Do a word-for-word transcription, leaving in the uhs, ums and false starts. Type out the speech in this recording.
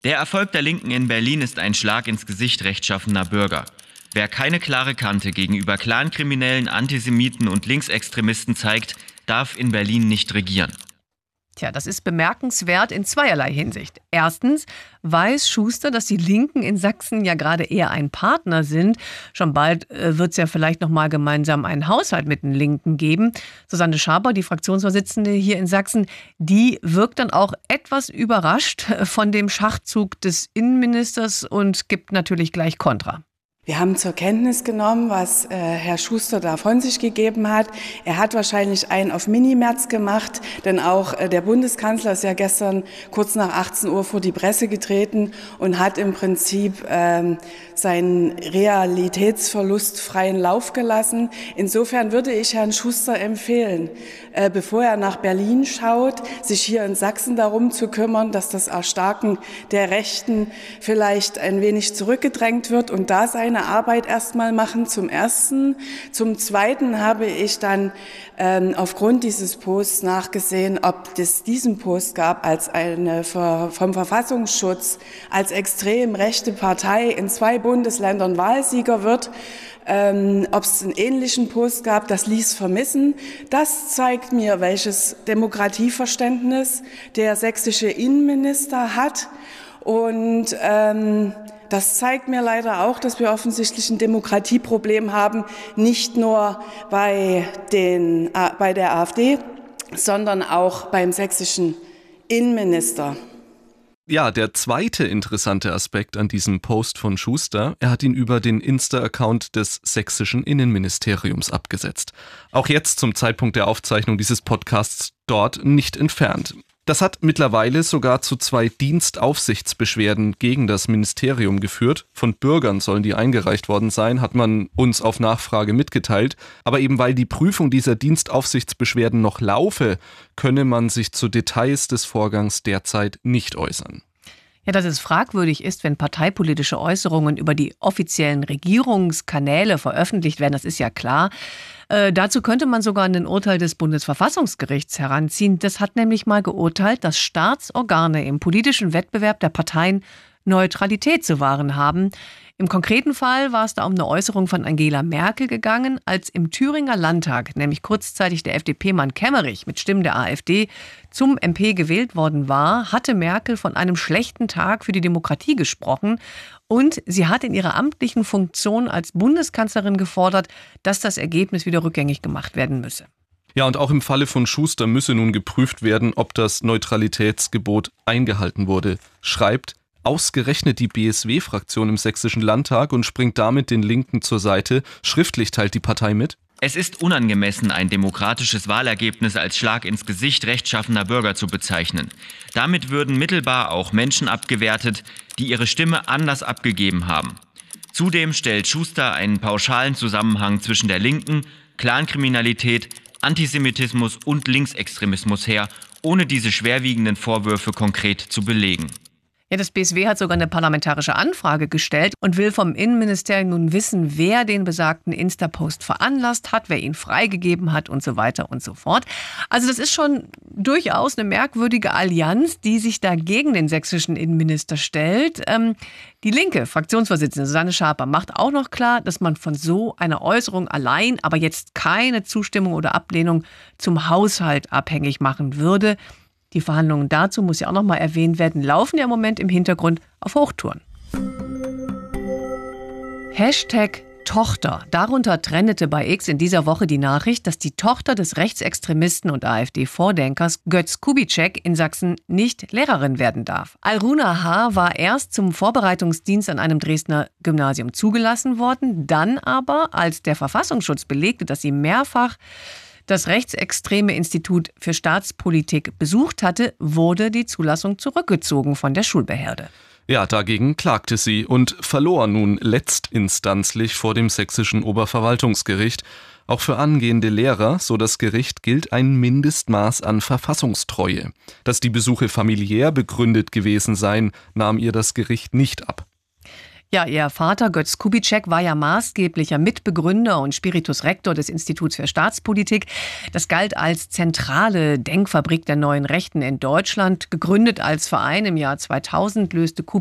Der Erfolg der Linken in Berlin ist ein Schlag ins Gesicht rechtschaffener Bürger. Wer keine klare Kante gegenüber Clankriminellen, Antisemiten und Linksextremisten zeigt, darf in Berlin nicht regieren. Tja, das ist bemerkenswert in zweierlei Hinsicht. Erstens weiß Schuster, dass die Linken in Sachsen ja gerade eher ein Partner sind. Schon bald äh, wird es ja vielleicht noch mal gemeinsam einen Haushalt mit den Linken geben. Susanne Schaper, die Fraktionsvorsitzende hier in Sachsen, die wirkt dann auch etwas überrascht von dem Schachzug des Innenministers und gibt natürlich gleich Kontra. Wir haben zur Kenntnis genommen, was äh, Herr Schuster da von sich gegeben hat. Er hat wahrscheinlich einen auf Mini-Merz gemacht, denn auch äh, der Bundeskanzler ist ja gestern kurz nach achtzehn Uhr vor die Presse getreten und hat im Prinzip äh, seinen Realitätsverlust freien Lauf gelassen. Insofern würde ich Herrn Schuster empfehlen, äh, bevor er nach Berlin schaut, sich hier in Sachsen darum zu kümmern, dass das Erstarken der Rechten vielleicht ein wenig zurückgedrängt wird und da sein eine Arbeit erstmal machen, zum Ersten. Zum Zweiten habe ich dann ähm, aufgrund dieses Posts nachgesehen, ob es diesen Post gab als eine vom Verfassungsschutz als extrem rechte Partei in zwei Bundesländern Wahlsieger wird. Ähm, ob es einen ähnlichen Post gab, das ließ vermissen. Das zeigt mir, welches Demokratieverständnis der sächsische Innenminister hat. Und ähm, das zeigt mir leider auch, dass wir offensichtlich ein Demokratieproblem haben, nicht nur bei, den, bei der AfD, sondern auch beim sächsischen Innenminister. Ja, der zweite interessante Aspekt an diesem Post von Schuster, er hat ihn über den Insta-Account des sächsischen Innenministeriums abgesetzt. Auch jetzt zum Zeitpunkt der Aufzeichnung dieses Podcasts dort nicht entfernt. Das hat mittlerweile sogar zu zwei Dienstaufsichtsbeschwerden gegen das Ministerium geführt. Von Bürgern sollen die eingereicht worden sein, hat man uns auf Nachfrage mitgeteilt. Aber eben weil die Prüfung dieser Dienstaufsichtsbeschwerden noch laufe, könne man sich zu Details des Vorgangs derzeit nicht äußern. Ja, dass es fragwürdig ist, wenn parteipolitische Äußerungen über die offiziellen Regierungskanäle veröffentlicht werden, das ist ja klar. Äh, dazu könnte man sogar ein Urteil des Bundesverfassungsgerichts heranziehen. Das hat nämlich mal geurteilt, dass Staatsorgane im politischen Wettbewerb der Parteien Neutralität zu wahren haben. Im konkreten Fall war es da um eine Äußerung von Angela Merkel gegangen, als im Thüringer Landtag, nämlich kurzzeitig der F D P-Mann Kemmerich mit Stimmen der AfD zum M P gewählt worden war, hatte Merkel von einem schlechten Tag für die Demokratie gesprochen. Und sie hat in ihrer amtlichen Funktion als Bundeskanzlerin gefordert, dass das Ergebnis wieder rückgängig gemacht werden müsse. Ja, und auch im Falle von Schuster müsse nun geprüft werden, ob das Neutralitätsgebot eingehalten wurde, schreibt ausgerechnet die B S W-Fraktion im Sächsischen Landtag und springt damit den Linken zur Seite. Schriftlich teilt die Partei mit: Es ist unangemessen, ein demokratisches Wahlergebnis als Schlag ins Gesicht rechtschaffener Bürger zu bezeichnen. Damit würden mittelbar auch Menschen abgewertet, die ihre Stimme anders abgegeben haben. Zudem stellt Schuster einen pauschalen Zusammenhang zwischen der Linken, Clankriminalität, Antisemitismus und Linksextremismus her, ohne diese schwerwiegenden Vorwürfe konkret zu belegen. Ja, das B S W hat sogar eine parlamentarische Anfrage gestellt und will vom Innenministerium nun wissen, wer den besagten Insta-Post veranlasst hat, wer ihn freigegeben hat und so weiter und so fort. Also das ist schon durchaus eine merkwürdige Allianz, die sich da gegen den sächsischen Innenminister stellt. Ähm, die linke Fraktionsvorsitzende Susanne Schaper macht auch noch klar, dass man von so einer Äußerung allein aber jetzt keine Zustimmung oder Ablehnung zum Haushalt abhängig machen würde. Die Verhandlungen dazu, muss ja auch noch mal erwähnt werden, laufen ja im Moment im Hintergrund auf Hochtouren. Hashtag Tochter. Darunter trendete bei X in dieser Woche die Nachricht, dass die Tochter des Rechtsextremisten und AfD-Vordenkers Götz Kubitschek in Sachsen nicht Lehrerin werden darf. Alruna H. war erst zum Vorbereitungsdienst an einem Dresdner Gymnasium zugelassen worden, dann aber, als der Verfassungsschutz belegte, dass sie mehrfach das rechtsextreme Institut für Staatspolitik besucht hatte, wurde die Zulassung zurückgezogen von der Schulbehörde. Ja, dagegen klagte sie und verlor nun letztinstanzlich vor dem sächsischen Oberverwaltungsgericht. Auch für angehende Lehrer, so das Gericht, gilt ein Mindestmaß an Verfassungstreue. Dass die Besuche familiär begründet gewesen seien, nahm ihr das Gericht nicht ab. Ja, ihr Vater Götz Kubitschek war ja maßgeblicher Mitbegründer und Spiritus Rector des Instituts für Staatspolitik. Das galt als zentrale Denkfabrik der neuen Rechten in Deutschland. Gegründet als Verein im Jahr zweitausend löste Kubitschek